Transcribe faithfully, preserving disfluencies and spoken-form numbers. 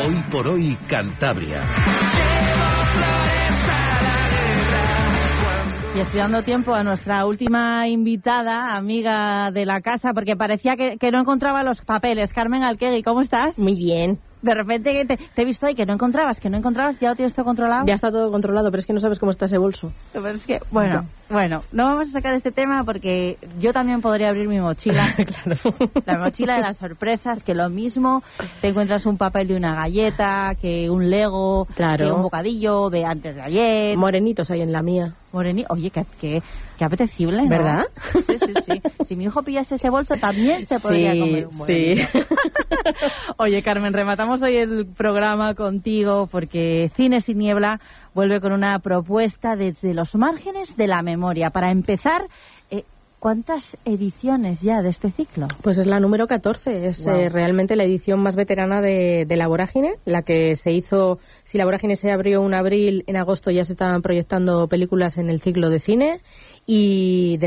Hoy por hoy Cantabria. Y estoy dando tiempo a nuestra última invitada, amiga de la casa, porque parecía que, que no encontraba los papeles. Carmen Alquegui, ¿cómo estás? Muy bien. De repente te, te he visto ahí que no encontrabas, que no encontrabas, ¿ya lo tienes todo controlado? Ya está todo controlado, pero es que no sabes cómo está ese bolso. Pero es que, bueno, bueno, no vamos a sacar este tema porque yo también podría abrir mi mochila. Claro. La mochila de las sorpresas, que lo mismo te encuentras un papel de una galleta, que un Lego, claro, que un bocadillo de antes de ayer. Morenitos hay en la mía. Moreni, oye, qué, qué, qué apetecible, ¿no? ¿Verdad? Sí, sí, sí. Si mi hijo pillase ese bolso, también se podría sí, comer un morenito. Sí. Oye, Carmen, rematamos hoy el programa contigo porque Cine sin Niebla vuelve con una propuesta desde los márgenes de la memoria. Para empezar, eh, ¿cuántas ediciones ya de este ciclo? Pues es la número catorce, es wow. eh, realmente la edición más veterana de, de La Vorágine, la que se hizo, si La Vorágine se abrió en abril, en agosto ya se estaban proyectando películas en el ciclo de cine y